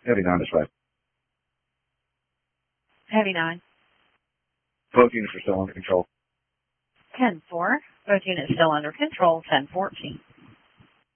Heavy 9 is 5. Heavy 9. Both units are still under control. 10-4. Both units still under control. 10-14.